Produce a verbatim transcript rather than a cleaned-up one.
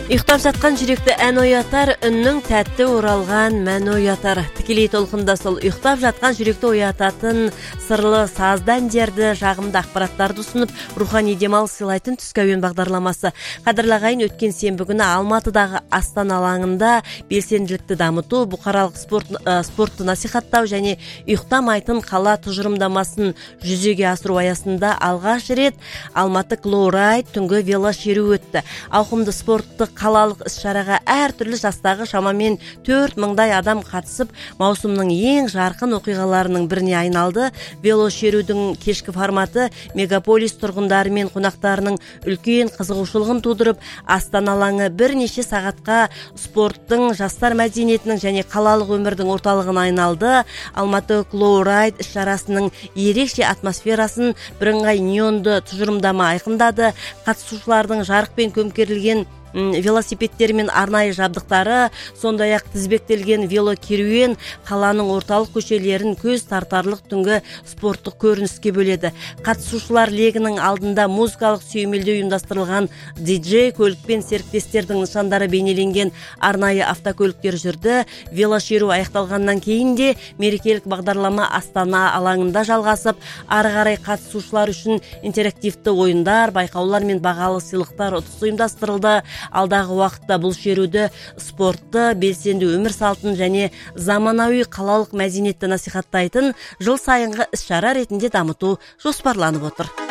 Ұйықтап жатқан жүректі ән оятар, үннің тәтті оралған мән оятар. Тікелей толқында сол ұйықтап жатқан жүректі оятатын сырлы саздан жерді жағымды ақпараттарды ұсынып, рухани демалыс сыйлайтын түскі әуен бағдарламасы. Қадірлі ағайын, өткен сенбі күні Алматыдағы Астана алаңында белсенділікті дамыту, бұқаралық спорт, ә, спортты насихаттау және ұйықтамайтын қала тұжырымдамасын жүзеге асыру аясында алғаш рет Алматы Клоурайд түнгі велошеру өтті. Ауқымды спорттық қалалық іс-шараға әр түрлі жастағы шамамен төрт мыңдай адам қатысып, маусымның ең жарқын оқиғаларының біріне айналды. Велошерудің кешкі форматы мегаполис тұрғындары мен қонақтарының үлкен қызығушылығын тудырып, Астана алаңы бірнеше сағатқа спорттың, жастар мәдениетінің және қалалық өмірдің орталығына айналды. Алматы Клоурайд іс-шарасының ерекше атмосферасын бірыңғай неонды тұжырымдама айқындады. Қатысушылардың жарықпен көмкерілген велосипедтер мен арнайы жабдықтары, сондай-ақ тізбектелген велокеруен қаланың орталық көшелерін көз тартарлық түнгі спорттық көрініске бөледі. Қатысушылар легінің алдында музыкалық сүйемелдеу ұйымдастырылған диджей, көлікпен серіктестердің нышандары бейнеленген арнайы автокөліктер жүрді. Велошеру аяқталғаннан кейін де мерекелік бағдарлама Астана алаңында жалғасып, ары қарай қатысушылар үшін интерактивті ойындар, байқаулар мен бағалы сыйлықтар ұтысы ұйымдастырылды. Алдағы уақытта бұл шеруді спортты, белсенді өмір салтын және заманауи қалалық мәдениетті насихаттайтын жыл сайынғы іс-шара ретінде дамыту жоспарланып отыр.